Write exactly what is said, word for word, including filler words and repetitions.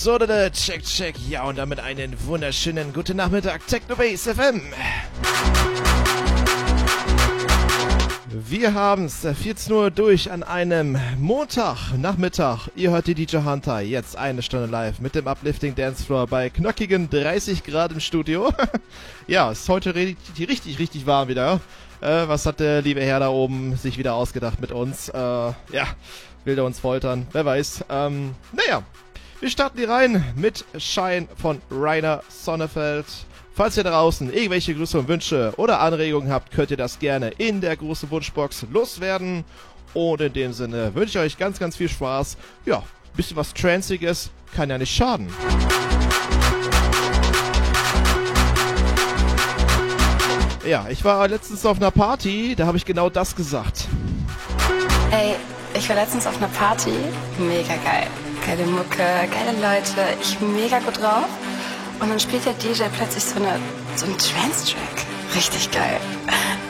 So, da, da, check, check. Ja, und damit einen wunderschönen guten Nachmittag, Technobase F M. Wir haben's, vierzehn Uhr durch an einem Montagnachmittag. Ihr hört die D J Hunter, jetzt eine Stunde live mit dem Uplifting Dancefloor bei knackigen dreißig Grad im Studio. Ja, ist heute richtig, richtig, richtig warm wieder. Äh, was hat der liebe Herr da oben sich wieder ausgedacht mit uns? Äh, ja, will der uns foltern? Wer weiß. Ähm, naja, wir starten hier rein mit Shine von Rainer Sonnefeld. Falls ihr draußen irgendwelche Grüße und Wünsche oder Anregungen habt, könnt ihr das gerne in der großen Wunschbox loswerden. Und in dem Sinne wünsche ich euch ganz, ganz viel Spaß. Ja, ein bisschen was Transiges kann ja nicht schaden. Ja, ich war letztens auf einer Party, da habe ich genau das gesagt. Ey, ich war letztens auf einer Party, mega geil. Geile Mucke, geile Leute, ich mega gut drauf. Und dann spielt der D J plötzlich so, eine, so einen Trance-Track. Richtig geil.